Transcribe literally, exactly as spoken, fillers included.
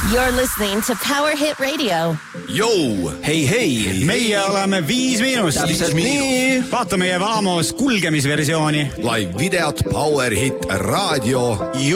You're listening to Power Hit Radio. Jou, hei, hei. Meie oleme viis miinust. Täpselt nii. Vaata meie Vamos kulgemisversiooni. Live videot Power Hit Radio.